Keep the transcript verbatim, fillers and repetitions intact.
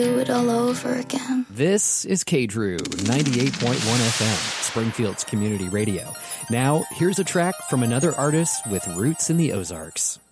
Do it all over again. This is K Drew, ninety-eight point one F M, Springfield's community radio. Now, here's a track from another artist with roots in the Ozarks.